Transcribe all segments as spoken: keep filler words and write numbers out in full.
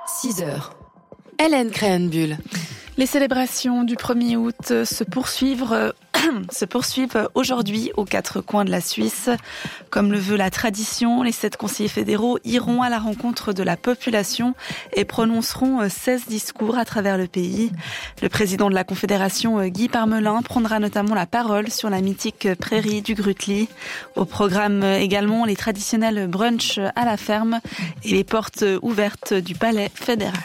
six heures. Hélène Créhenbuhl. Les célébrations du premier août se poursuivent, se poursuivent aujourd'hui aux quatre coins de la Suisse. Comme le veut la tradition, les sept conseillers fédéraux iront à la rencontre de la population et prononceront seize discours à travers le pays. Le président de la Confédération, Guy Parmelin, prendra notamment la parole sur la mythique prairie du Grutli. Au programme également les traditionnels brunchs à la ferme et les portes ouvertes du palais fédéral.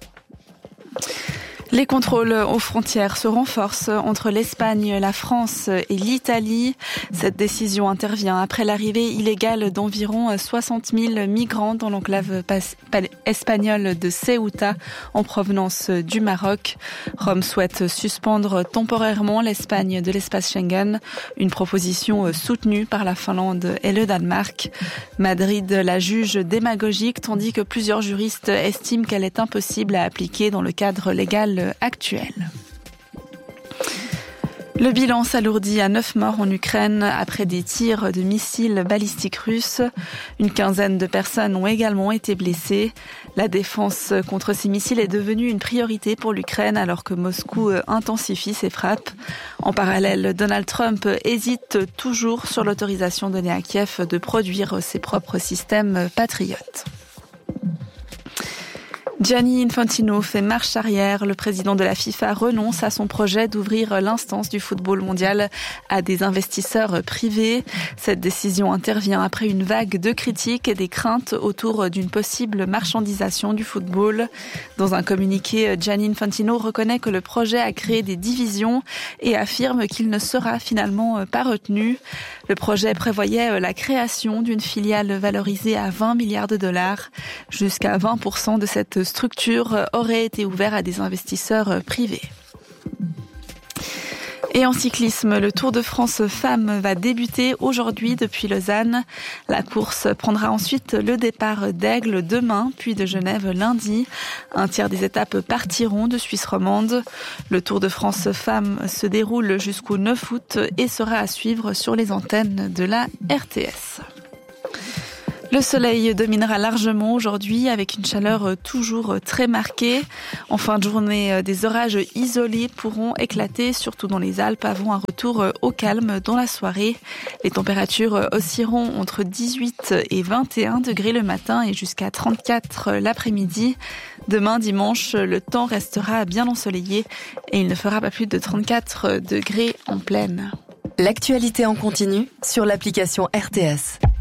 Les contrôles aux frontières se renforcent entre l'Espagne, la France et l'Italie. Cette décision intervient après l'arrivée illégale d'environ soixante mille migrants dans l'enclave espagnole de Ceuta en provenance du Maroc. Rome souhaite suspendre temporairement l'Espagne de l'espace Schengen, une proposition soutenue par la Finlande et le Danemark. Madrid la juge démagogique tandis que plusieurs juristes estiment qu'elle est impossible à appliquer dans le cadre légal actuel. Le bilan s'alourdit à neuf morts en Ukraine après des tirs de missiles balistiques russes. Une quinzaine de personnes ont également été blessées. La défense contre ces missiles est devenue une priorité pour l'Ukraine alors que Moscou intensifie ses frappes. En parallèle, Donald Trump hésite toujours sur l'autorisation donnée à Kiev de produire ses propres systèmes patriotes. Gianni Infantino fait marche arrière. Le président de la FIFA renonce à son projet d'ouvrir l'instance du football mondial à des investisseurs privés. Cette décision intervient après une vague de critiques et des craintes autour d'une possible marchandisation du football. Dans un communiqué, Gianni Infantino reconnaît que le projet a créé des divisions et affirme qu'il ne sera finalement pas retenu. Le projet prévoyait la création d'une filiale valorisée à vingt milliards de dollars. Jusqu'à vingt pour cent de cette structure aurait été ouverte à des investisseurs privés. Et en cyclisme, le Tour de France Femmes va débuter aujourd'hui depuis Lausanne. La course prendra ensuite le départ d'Aigle demain, puis de Genève lundi. Un tiers des étapes partiront de Suisse romande. Le Tour de France Femmes se déroule jusqu'au neuf août et sera à suivre sur les antennes de la R T S. Le soleil dominera largement aujourd'hui avec une chaleur toujours très marquée. En fin de journée, des orages isolés pourront éclater, surtout dans les Alpes, avant un retour au calme dans la soirée. Les températures oscilleront entre dix-huit et vingt et un degrés le matin et jusqu'à trente-quatre l'après-midi. Demain, dimanche, le temps restera bien ensoleillé et il ne fera pas plus de trente-quatre degrés en plaine. L'actualité en continu sur l'application R T S.